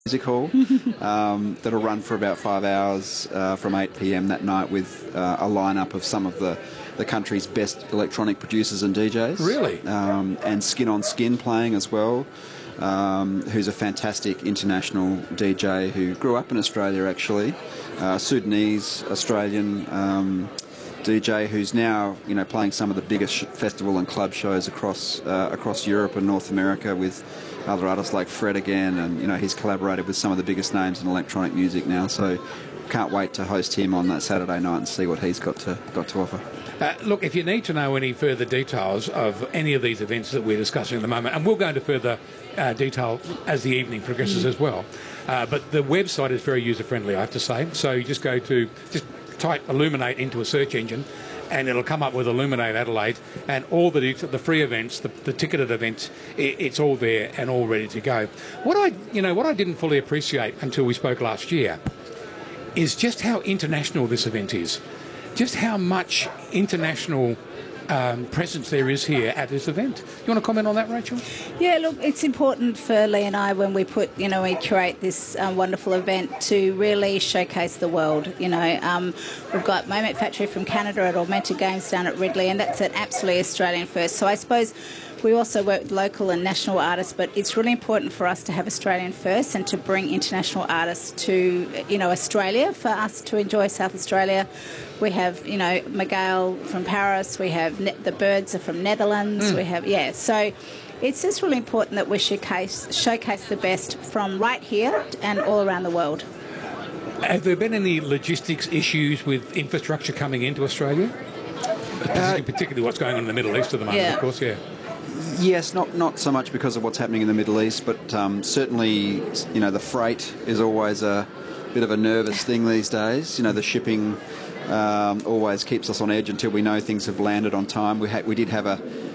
Music Hall that'll run for about 5 hours from 8 p.m. that night with a lineup of some of the country's best electronic producers and DJs. Really? And Skin on Skin playing as well, who's a fantastic international DJ who grew up in Australia actually, Sudanese, Australian DJ who's now playing some of the biggest festival and club shows across Europe and North America with other artists like Fred again, and he's collaborated with some of the biggest names in electronic music now. So can't wait to host him on that Saturday night and see what he's got to offer. Look, if you need to know any further details of any of these events that we're discussing at the moment, and we'll go into further detail as the evening progresses as well, but the website is very user-friendly, I have to say. So you just type Illuminate into a search engine, and it'll come up with Illuminate Adelaide, and all the free events, the ticketed events, it's all there and all ready to go. What I didn't fully appreciate until we spoke last year is just how international this event is, just how much international presence there is here at this event. Do you want to comment on that, Rachel? Yeah, look, it's important for Lee and I when we we curate this wonderful event to really showcase the world. We've got Moment Factory from Canada at Augmented Games down at Ridley, and that's an absolutely Australian first. So I suppose we also work with local and national artists, but it's really important for us to have Australian first and to bring international artists to, Australia for us to enjoy South Australia. We have, Miguel from Paris. We have the Birds are from Netherlands. We have, so it's just really important that we showcase the best from right here and all around the world. Have there been any logistics issues with infrastructure coming into Australia? Particularly what's going on in the Middle East at the moment, of course, Yes, not so much because of what's happening in the Middle East, but certainly, the freight is always a bit of a nervous thing these days. The shipping always keeps us on edge until we know things have landed on time. We did have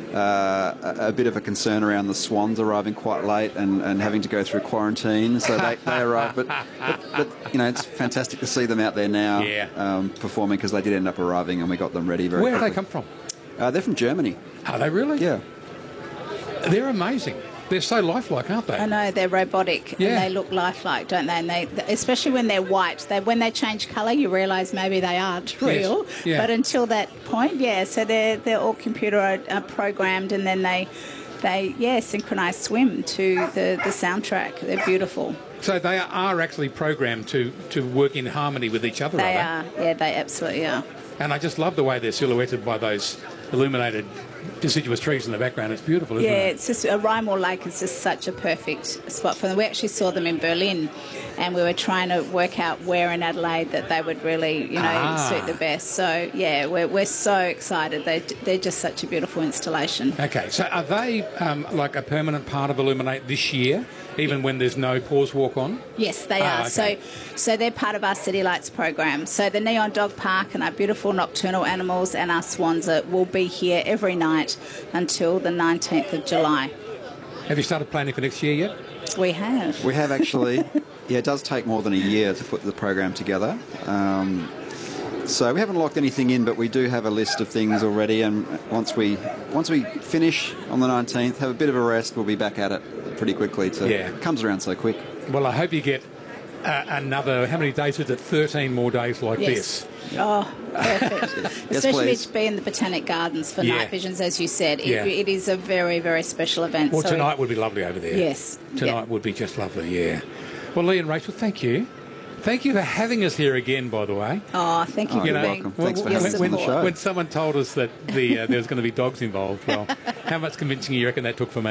a bit of a concern around the swans arriving quite late and having to go through quarantine, so they arrived. But it's fantastic to see them out there now performing, because they did end up arriving and we got them ready very quickly. Where have they come from? They're from Germany. Are they really? Yeah. They're amazing. They're so lifelike, aren't they? I know, they're robotic and they look lifelike, don't they? And they, especially when they're white, when they change colour, you realise maybe they aren't real. Yes. Yeah. But until that point, so they're all computer programmed, and then they synchronised swim to the soundtrack. They're beautiful. So they are actually programmed to work in harmony with each other, They are. Yeah, they absolutely are. And I just love the way they're silhouetted by those illuminated deciduous trees in the background. It's beautiful, isn't it? Yeah, it's just Rymore Lake is just such a perfect spot for them. We actually saw them in Berlin, and we were trying to work out where in Adelaide that they would really, suit the best. So we're so excited. They're just such a beautiful installation. Okay, so are they like a permanent part of Illuminate this year, even when there's no pause walk on? Yes, they are. Okay. So they're part of our City Lights program. So the Neon Dog Park and our beautiful nocturnal animals and our swans will be here every night until the 19th of July. Have you started planning for next year yet? We have. We have actually. Yeah, it does take more than a year to put the program together. So we haven't locked anything in, but we do have a list of things already. And once we finish on the 19th, have a bit of a rest, we'll be back at it pretty quickly. It comes around so quick. Well, I hope you get another, how many days is it? 13 more days like this. Oh, perfect. Yes, Especially please. to be in the Botanic Gardens for Night Visions, as you said. It is a very, very special event. Well, tonight would be lovely over there. Yes. Tonight would be just lovely, Well, Lee and Rachel, thank you. Thank you for having us here again, by the way. Oh, thank you for you're being welcome. Thanks for having us on the show. When someone told us that there was going to be dogs involved, well, how much convincing you reckon that took for me?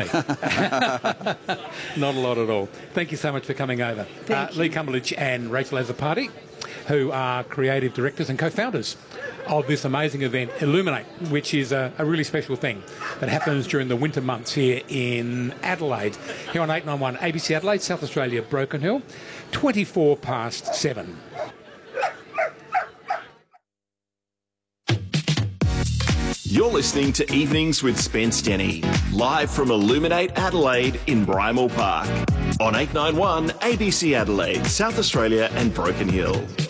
Not a lot at all. Thank you so much for coming over. Lee Cumberledge and Rachel Azzopardi, who are creative directors and co-founders of this amazing event, Illuminate, which is a really special thing that happens during the winter months here in Adelaide, here on 891 ABC Adelaide, South Australia, Broken Hill, 7:24. You're listening to Evenings with Spence Denny, live from Illuminate Adelaide in Brimall Park, on 891 ABC Adelaide, South Australia and Broken Hill.